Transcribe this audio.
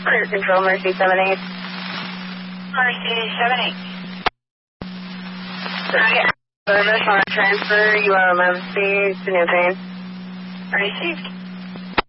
Clear Control, Mercy 78. Mercy 78. Service on a transfer, UL 11 speed to New Pain. Received.